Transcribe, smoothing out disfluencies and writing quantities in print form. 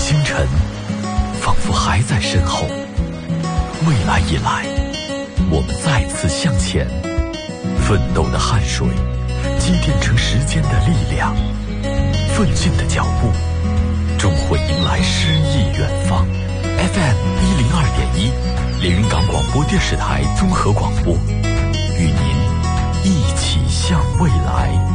星辰仿佛还在身后。未来以来，我们再次向前，奋斗的汗水积淀成时间的力量，奋进的脚步终会迎来诗意远方。FM 102.1，连云港广播电视台综合广播，与您一起向未来。